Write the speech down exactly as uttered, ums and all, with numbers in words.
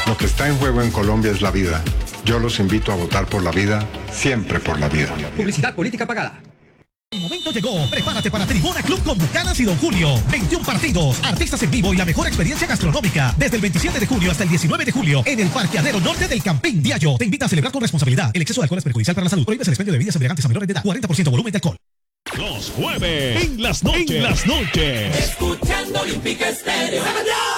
Lo que está en juego en Colombia es la vida. Yo los invito a votar por la vida, siempre por la vida. Publicidad política pagada. El momento llegó. Prepárate para Tribuna Club con Bucanas y Don Julio. veintiún partidos, artistas en vivo y la mejor experiencia gastronómica. Desde el veintisiete de junio hasta el diecinueve de julio en el Parqueadero Norte del Campín Diallo. Te invita a celebrar con responsabilidad. El exceso de alcohol es perjudicial para la salud. Prohíbes el expendio de bebidas embriagantes a menores de edad. cuarenta por ciento volumen de alcohol. Los jueves en las noches. En las noches. Escuchando Olímpica Estéreo.